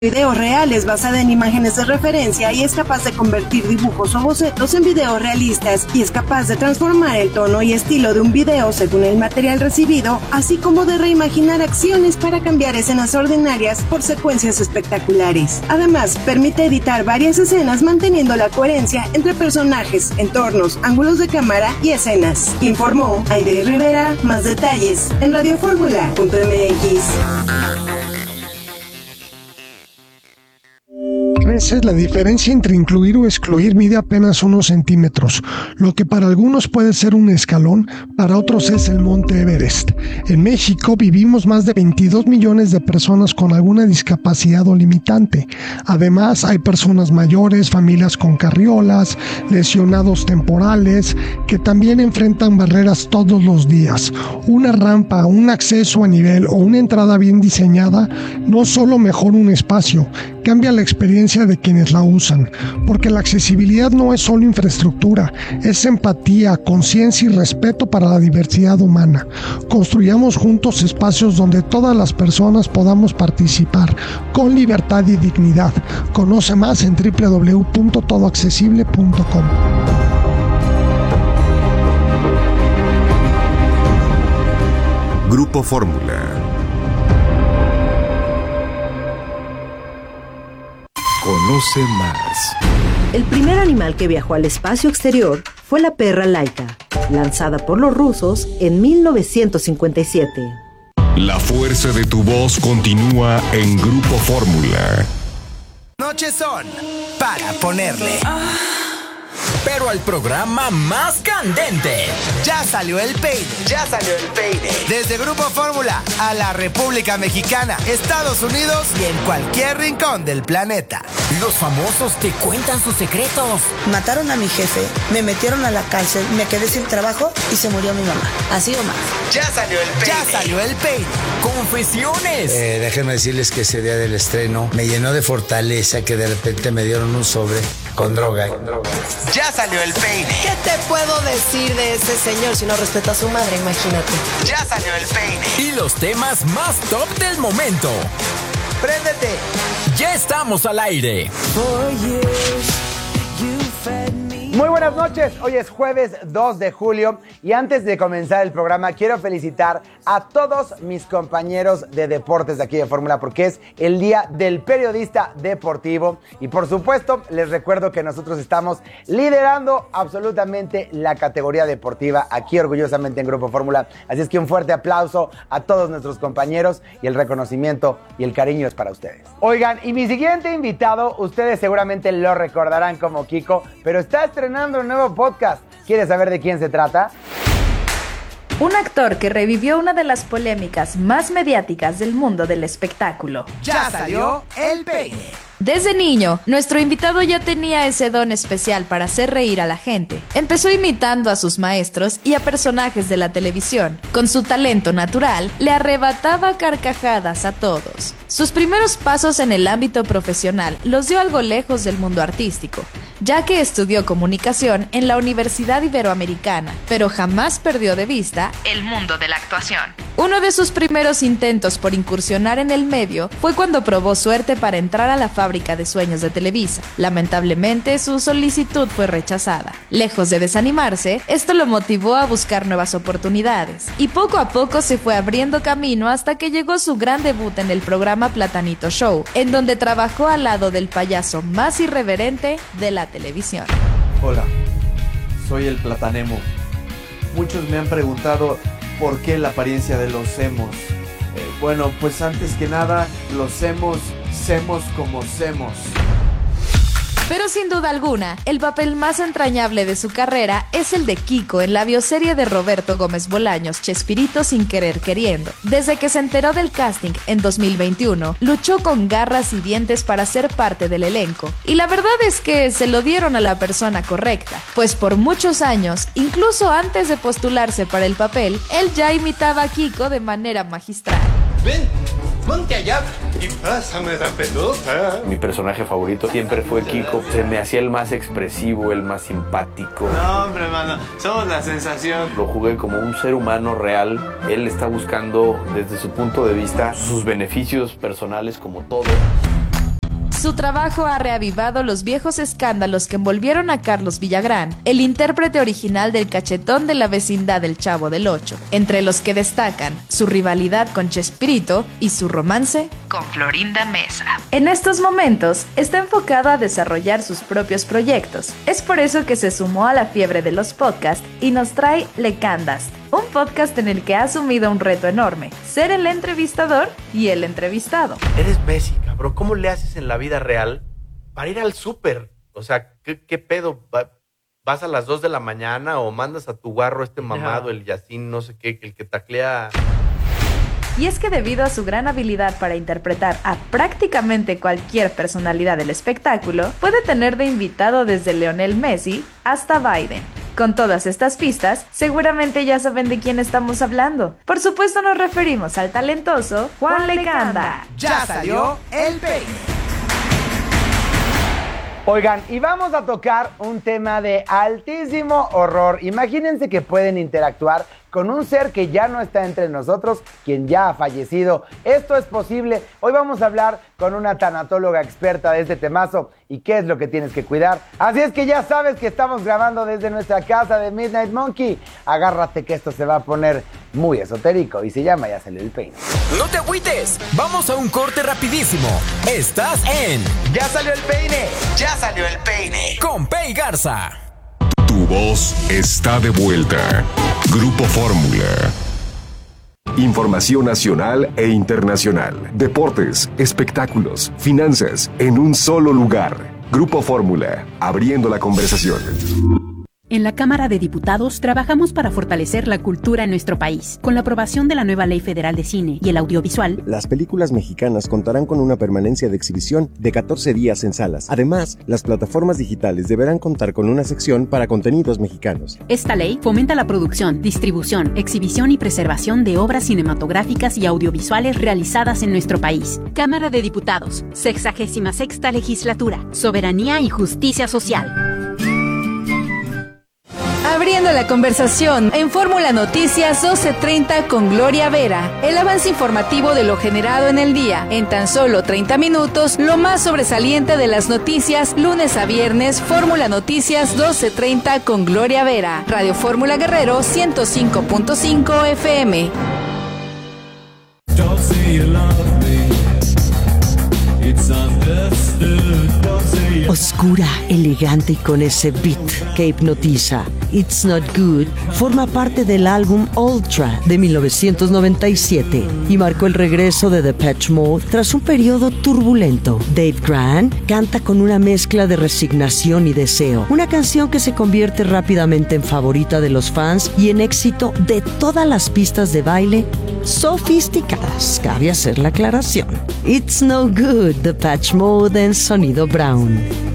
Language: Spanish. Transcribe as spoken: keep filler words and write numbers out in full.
videos reales basada en imágenes de referencia y es capaz de convertir dibujos o bocetos en videos realistas y es capaz de transformar el tono y estilo de un video según el material recibido, así como de reimaginar acciones para cambiar escenas ordinarias por secuencias espectaculares. Además, permite editar varias escenas manteniendo la coherencia entre personajes, entornos, ángulos de cámara y escenas. Informó Aide Rivera. Más detalles en radio fórmula punto m x. Veces la diferencia entre incluir o excluir mide apenas unos centímetros. Lo que para algunos puede ser un escalón, para otros es el Monte Everest. En México vivimos más de veintidós millones de personas con alguna discapacidad o limitante. Además, hay personas mayores, familias con carriolas, lesionados temporales, que también enfrentan barreras todos los días. Una rampa, un acceso a nivel o una entrada bien diseñada no solo mejora un espacio, cambia la experiencia de quienes la usan, porque la accesibilidad no es solo infraestructura, es empatía, conciencia y respeto para la diversidad humana. Construyamos juntos espacios donde todas las personas podamos participar con libertad y dignidad. Conoce más en doble u doble u doble u punto todo accesible punto com. Grupo Fórmula. Conoce más. El primer animal que viajó al espacio exterior fue la perra Laika, lanzada por los rusos en mil novecientos cincuenta y siete. La fuerza de tu voz continúa en Grupo Fórmula. Noches son para ponerle. Pero al programa más candente. Ya salió el peine. Ya salió el peine. Desde Grupo Fórmula a la República Mexicana, Estados Unidos y en cualquier rincón del planeta. Los famosos te cuentan sus secretos. Mataron a mi jefe, me metieron a la cárcel, me quedé sin trabajo y se murió mi mamá. Así o más. Ya salió el peine. Ya salió el peine. Confesiones. Eh, déjenme decirles que ese día del estreno me llenó de fortaleza que de repente me dieron un sobre con droga. Con droga. Ya salió el peine. ¿Qué te puedo decir de ese señor si no respeta a su madre? Imagínate. Ya salió el peine. Y los temas más top del momento. ¡Préndete! Ya estamos al aire. Muy buenas noches, hoy es jueves dos de julio y antes de comenzar el programa quiero felicitar a todos mis compañeros de deportes de aquí de Fórmula porque es el día del periodista deportivo y por supuesto les recuerdo que nosotros estamos liderando absolutamente la categoría deportiva aquí orgullosamente en Grupo Fórmula, así es que un fuerte aplauso a todos nuestros compañeros y el reconocimiento y el cariño es para ustedes. Oigan, y mi siguiente invitado, ustedes seguramente lo recordarán como Kiko, pero está estrenando un nuevo podcast. ¿Quieres saber de quién se trata? Un actor que revivió una de las polémicas más mediáticas del mundo del espectáculo. Ya salió el peine. Desde niño, nuestro invitado ya tenía ese don especial para hacer reír a la gente. Empezó imitando a sus maestros y a personajes de la televisión. Con su talento natural, le arrebataba carcajadas a todos. Sus primeros pasos en el ámbito profesional los dio algo lejos del mundo artístico, ya que estudió comunicación en la Universidad Iberoamericana, pero jamás perdió de vista el mundo de la actuación. Uno de sus primeros intentos por incursionar en el medio fue cuando probó suerte para entrar a la fábrica de sueños de Televisa. Lamentablemente, su solicitud fue rechazada. Lejos de desanimarse, esto lo motivó a buscar nuevas oportunidades, y poco a poco se fue abriendo camino hasta que llegó su gran debut en el programa Platanito Show, en donde trabajó al lado del payaso más irreverente de la televisión. Hola, soy el Platanemo. Muchos me han preguntado por qué la apariencia de los emos. Eh, bueno, pues antes que nada, los emos, semos como semos. Pero sin duda alguna, el papel más entrañable de su carrera es el de Kiko en la bioserie de Roberto Gómez Bolaños, Chespirito sin querer queriendo. Desde que se enteró del casting en dos mil veintiuno, luchó con garras y dientes para ser parte del elenco. Y la verdad es que se lo dieron a la persona correcta, pues por muchos años, incluso antes de postularse para el papel, él ya imitaba a Kiko de manera magistral. Ven, ponte allá y pásame la pelota. Mi personaje favorito siempre fue Kiko. Se me hacía el más expresivo, el más simpático. No, hombre, mano, somos la sensación. Lo jugué como un ser humano real. Él está buscando, desde su punto de vista, sus beneficios personales como todo. Su trabajo ha reavivado los viejos escándalos que envolvieron a Carlos Villagrán, el intérprete original del cachetón de la vecindad del Chavo del Ocho, entre los que destacan su rivalidad con Chespirito y su romance con Florinda Mesa. En estos momentos está enfocado a desarrollar sus propios proyectos. Es por eso que se sumó a la fiebre de los podcasts y nos trae Lecandast, un podcast en el que ha asumido un reto enorme: ser el entrevistador y el entrevistado. Eres Messi, cabrón. ¿Cómo le haces en la vida real para ir al súper? O sea, ¿qué, qué pedo? ¿Vas a las dos de la mañana o mandas a tu guarro este mamado, el Yacín, no sé qué, el que taclea? Y es que debido a su gran habilidad para interpretar a prácticamente cualquier personalidad del espectáculo, puede tener de invitado desde Lionel Messi hasta Biden. Con todas estas pistas, seguramente ya saben de quién estamos hablando. Por supuesto nos referimos al talentoso Juan Lecanda. Ya salió el peine. Oigan, y vamos a tocar un tema de altísimo horror. Imagínense que pueden interactuar con un ser que ya no está entre nosotros, quien ya ha fallecido. Esto es posible. Hoy vamos a hablar con una tanatóloga experta de este temazo y qué es lo que tienes que cuidar. Así es que ya sabes que estamos grabando desde nuestra casa de Midnight Monkey. Agárrate que esto se va a poner muy esotérico y se llama Ya Salió el Peine. No te agüites, vamos a un corte rapidísimo. Estás en Ya Salió el Peine. Ya Salió el Peine con Pei Garza. Tu voz está de vuelta. Grupo Fórmula. Información nacional e internacional. Deportes, espectáculos, finanzas, en un solo lugar. Grupo Fórmula, abriendo la conversación. En la Cámara de Diputados trabajamos para fortalecer la cultura en nuestro país. Con la aprobación de la nueva Ley Federal de Cine y el Audiovisual, las películas mexicanas contarán con una permanencia de exhibición de catorce días en salas. Además, las plataformas digitales deberán contar con una sección para contenidos mexicanos. Esta ley fomenta la producción, distribución, exhibición y preservación de obras cinematográficas y audiovisuales realizadas en nuestro país. Cámara de Diputados, sexagésima sexta Legislatura, Soberanía y Justicia Social. Abriendo la conversación en Fórmula Noticias doce treinta con Gloria Vera. El avance informativo de lo generado en el día. En tan solo treinta minutos, lo más sobresaliente de las noticias, lunes a viernes, Fórmula Noticias doce treinta con Gloria Vera. Radio Fórmula Guerrero ciento cinco punto cinco F M. Oscura, elegante y con ese beat que hipnotiza. It's Not Good forma parte del álbum Ultra de mil novecientos noventa y siete y marcó el regreso de Depeche Mode tras un periodo turbulento. Dave Grant canta con una mezcla de resignación y deseo, una canción que se convierte rápidamente en favorita de los fans y en éxito de todas las pistas de baile sofisticadas. Cabe hacer la aclaración. It's No Good, Depeche Mode en sonido Brown.